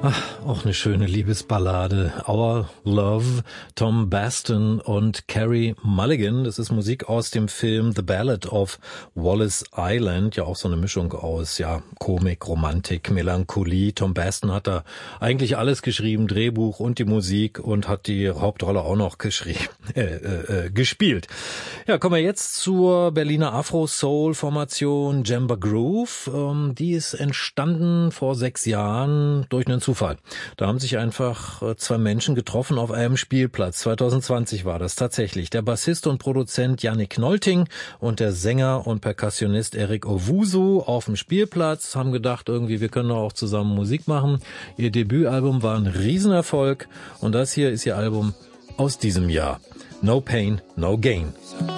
Auch eine schöne Liebesballade. Our Love, Tom Baston und Carey Mulligan. Das ist Musik aus dem Film The Ballad of Wallace Island. Ja, auch so eine Mischung aus, Komik, Romantik, Melancholie. Tom Baston hat da eigentlich alles geschrieben, Drehbuch und die Musik, und hat die Hauptrolle auch noch gespielt. Ja, kommen wir jetzt zur Berliner Afro-Soul-Formation Jamba Groove. Die ist entstanden vor 6 Jahren durch einen Zufall. Da haben sich einfach 2 Menschen getroffen auf einem Spielplatz. 2020 war das tatsächlich. Der Bassist und Produzent Yannick Nolting und der Sänger und Perkussionist Eric Owusu auf dem Spielplatz, haben gedacht, irgendwie, wir können doch auch zusammen Musik machen. Ihr Debütalbum war ein Riesenerfolg und das hier ist ihr Album aus diesem Jahr. No Pain, No Gain.